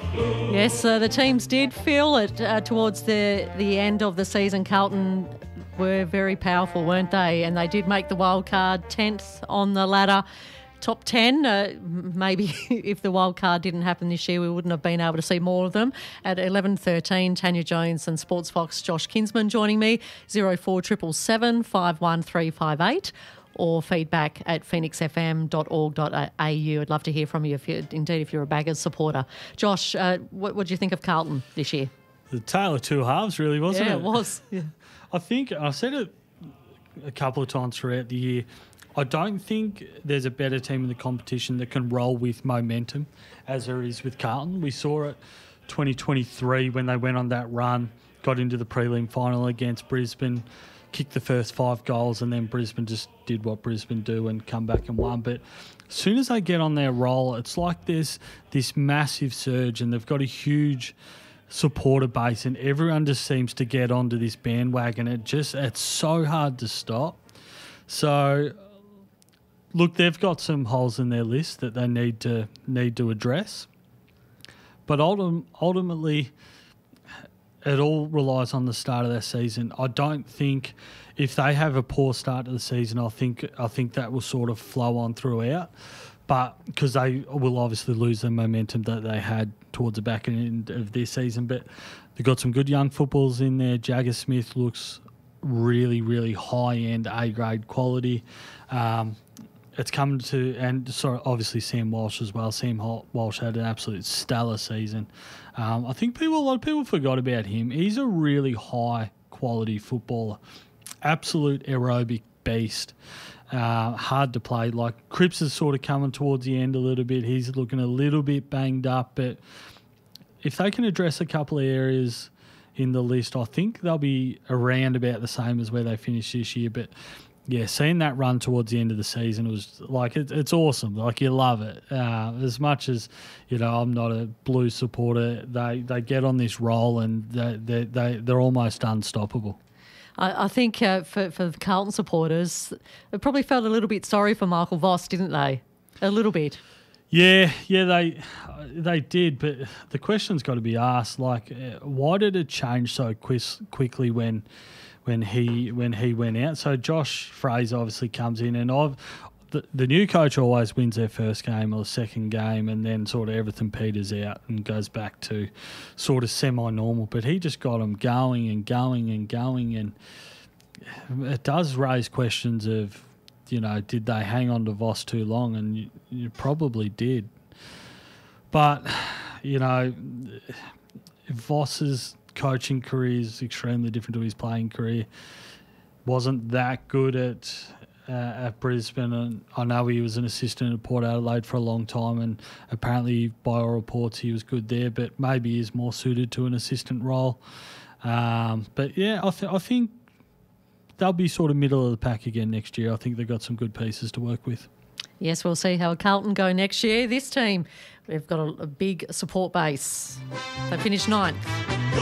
Yes, the teams did feel it towards the end of the season. Carlton were very powerful, weren't they? And they did make the wild card, 10th on the ladder. Top 10, maybe if the wild card didn't happen this year, we wouldn't have been able to see more of them. At 11:13, Tanya Jones and Sports Fox Josh Kinsman joining me, 04777 51358. Or feedback at phoenixfm.org.au. I'd love to hear from you if you're a Baggers supporter. Josh, what do you think of Carlton this year? The tale of two halves, really, wasn't it? Yeah, it was. Yeah. I think, I said it a couple of times throughout the year, I don't think there's a better team in the competition that can roll with momentum as there is with Carlton. We saw it 2023 when they went on that run, got into the prelim final against Brisbane, kicked the first 5 goals, and then Brisbane just did what Brisbane do and come back and won. But as soon as they get on their roll, it's like there's this massive surge and they've got a huge supporter base and everyone just seems to get onto this bandwagon. It's so hard to stop. So, look, they've got some holes in their list that they need to address. But ultimately, it all relies on the start of their season. I don't think if they have a poor start to the season, I think that will sort of flow on throughout. But because they will obviously lose the momentum that they had towards the back end of this season. But they've got some good young footballers in there. Jagger Smith looks really, really high-end A-grade quality. It's come to, and sorry, obviously Sam Walsh as well. Sam Walsh had an absolute stellar season. I think a lot of people forgot about him. He's a really high-quality footballer, absolute aerobic beast. Hard to play. Like Cripps is sort of coming towards the end a little bit. He's looking a little bit banged up, but if they can address a couple of areas in the list, I think they'll be around about the same as where they finished this year. But yeah, seeing that run towards the end of the season was like it's awesome. Like you love it. As much as I'm not a Blues supporter, they get on this roll and they're almost unstoppable. I think for the Carlton supporters, they probably felt a little bit sorry for Michael Voss, didn't they? A little bit. Yeah, they did. But the question's got to be asked: like, why did it change so quickly when he went out? So Josh Fraser obviously comes in, and the new coach always wins their first game or the second game, and then sort of everything peters out and goes back to sort of semi-normal. But he just got them going and going and going, and it does raise questions of, did they hang on to Voss too long? And you probably did. But, Voss's coaching career is extremely different to his playing career. Wasn't that good at Brisbane, and I know he was an assistant at Port Adelaide for a long time, and apparently by all reports he was good there, but maybe is more suited to an assistant role. But yeah, I think they'll be sort of middle of the pack again next year. I think they've got some good pieces to work with. Yes, we'll see how Carlton go next year. This team, we've got a big support base. They finished 9th.